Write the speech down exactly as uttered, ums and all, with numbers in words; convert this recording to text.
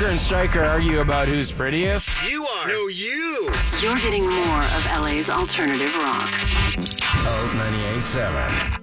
Booker and Stryker argue about who's prettiest. You are. No, you. You're getting more of L A's alternative rock. Alt ninety-eight point seven.